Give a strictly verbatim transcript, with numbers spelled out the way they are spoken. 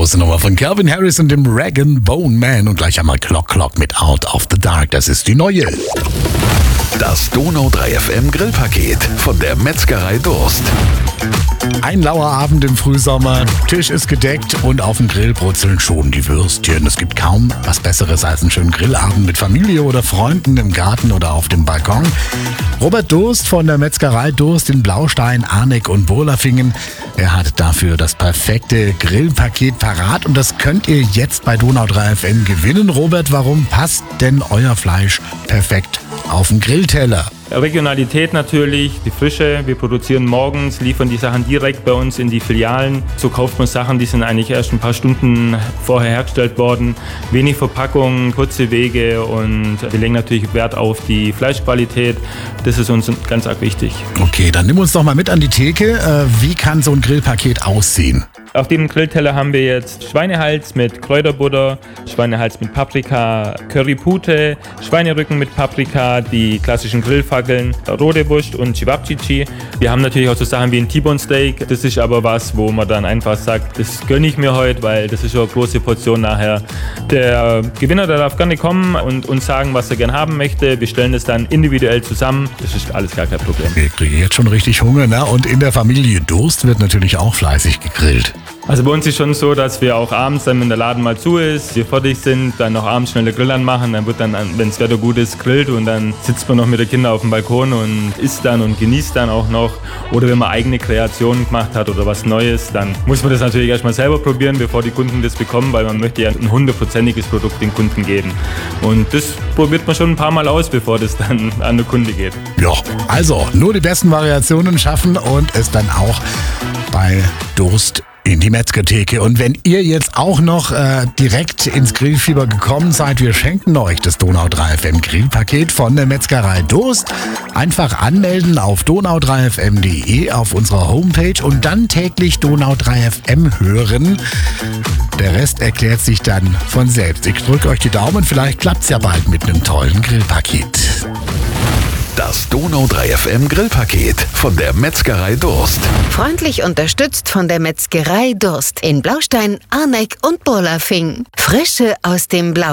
große Nummer von Calvin Harris und dem Rag and Bone Man und gleich einmal Clock Clock mit Out of the Dark. Das ist die neue. Das Donau drei F M Grillpaket von der Metzgerei Durst. Ein lauer Abend im Frühsommer, Tisch ist gedeckt und auf dem Grill brutzeln schon die Würstchen. Es gibt kaum was Besseres als einen schönen Grillabend mit Familie oder Freunden im Garten oder auf dem Balkon. Robert Durst von der Metzgerei Durst in Blaustein, Arneck und Burlafingen. Er hat dafür das perfekte Grillpaket parat und das könnt ihr jetzt bei Donau drei F M gewinnen. Robert, warum passt denn euer Fleisch perfekt auf den Grillteller? Regionalität natürlich, die Frische. Wir produzieren morgens, liefern die Sachen direkt bei uns in die Filialen. So kauft man Sachen, die sind eigentlich erst ein paar Stunden vorher hergestellt worden. Wenig Verpackung, kurze Wege und wir legen natürlich Wert auf die Fleischqualität. Das ist uns ganz arg wichtig. Okay, dann nimm uns doch mal mit an die Theke. Wie kann so ein Grillpaket aussehen? Auf dem Grillteller haben wir jetzt Schweinehals mit Kräuterbutter, Schweinehals mit Paprika, Currypute, Schweinerücken mit Paprika, die klassischen Grillfackeln, rote Wurst und Cevapcici. Wir haben natürlich auch so Sachen wie ein T-Bone Steak. Das ist aber was, wo man dann einfach sagt, das gönne ich mir heute, weil das ist schon eine große Portion nachher. Der Gewinner, der darf gerne kommen und uns sagen, was er gerne haben möchte. Wir stellen das dann individuell zusammen. Das ist alles gar kein Problem. Ich kriege jetzt schon richtig Hunger, ne? Und in der Familie Durst wird natürlich auch fleißig gegrillt. Also bei uns ist schon so, dass wir auch abends, dann wenn der Laden mal zu ist, wir fertig sind, dann noch abends schnell den Grill anmachen, dann wird dann, wenn das Wetter gut ist, grillt und dann sitzt man noch mit den Kindern auf dem Balkon und isst dann und genießt dann auch noch. Oder wenn man eigene Kreationen gemacht hat oder was Neues, dann muss man das natürlich erstmal selber probieren, bevor die Kunden das bekommen, weil man möchte ja ein hundertprozentiges Produkt den Kunden geben. Und das probiert man schon ein paar Mal aus, bevor das dann an den Kunde geht. Ja, also nur die besten Variationen schaffen und es dann auch bei Durst in die Metzgertheke. Und wenn ihr jetzt auch noch äh, direkt ins Grillfieber gekommen seid, wir schenken euch das Donau drei F M Grillpaket von der Metzgerei Durst. Einfach anmelden auf donau drei f m punkt de auf unserer Homepage und dann täglich Donau drei F M hören. Der Rest erklärt sich dann von selbst. Ich drücke euch die Daumen, vielleicht klappt's ja bald mit einem tollen Grillpaket. Das Donau drei F M Grillpaket von der Metzgerei Durst. Freundlich unterstützt von der Metzgerei Durst in Blaustein, Arneck und Burlafing. Frische aus dem Blau.